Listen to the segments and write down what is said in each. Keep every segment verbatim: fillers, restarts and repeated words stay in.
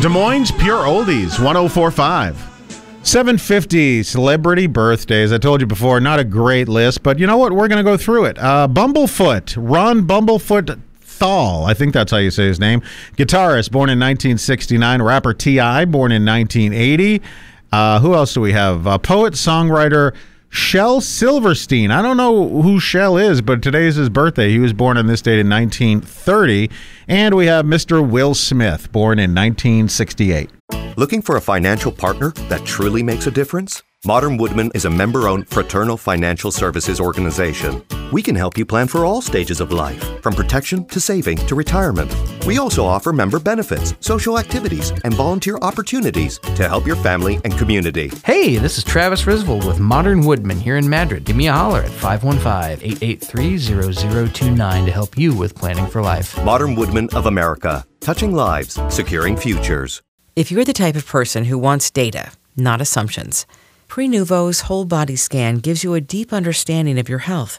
Des Moines Pure Oldies, one oh four point five. seven fifty celebrity birthdays. I told you before, not a great list, but you know what? We're going to go through it. Uh, Bumblefoot, Ron Bumblefoot Thal, I think that's how you say his name. Guitarist, born in nineteen sixty-nine. Rapper T I, born in nineteen eighty. Uh, who else do we have? Uh, poet, songwriter Shel Silverstein. I don't know who Shel is, but today is his birthday. He was born on this date in nineteen thirty. And we have Mister Will Smith, born in nineteen sixty-eight. Looking for a financial partner that truly makes a difference? Modern Woodmen is a member-owned fraternal financial services organization. We can help you plan for all stages of life, from protection to saving to retirement. We also offer member benefits, social activities, and volunteer opportunities to help your family and community. Hey, this is Travis Risvold with Modern Woodmen here in Madrid. Give me a holler at five one five, eight eight three, zero zero two nine to help you with planning for life. Modern Woodmen of America, touching lives, securing futures. If you're the type of person who wants data, not assumptions, Prenuvo's whole body scan gives you a deep understanding of your health.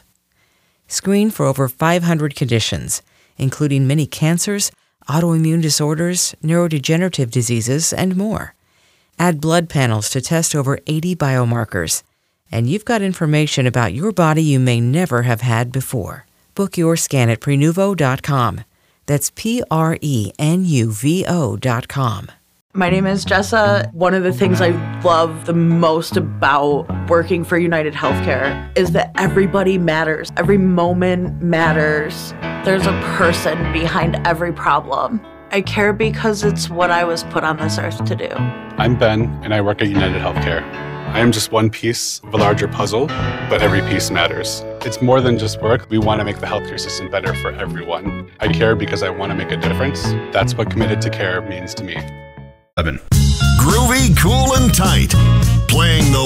Screen for over five hundred conditions, including many cancers, autoimmune disorders, neurodegenerative diseases, and more. Add blood panels to test over eighty biomarkers, and you've got information about your body you may never have had before. Book your scan at Prenuvo dot com. That's P R E N U V O dot com. My name is Jessa. One of the things I love the most about working for United Healthcare is that everybody matters. Every moment matters. There's a person behind every problem. I care because it's what I was put on this earth to do. I'm Ben, and I work at United Healthcare. I am just one piece of a larger puzzle, but every piece matters. It's more than just work. We want to make the healthcare system better for everyone. I care because I want to make a difference. That's what committed to care means to me. Groovy, cool, and tight. Playing the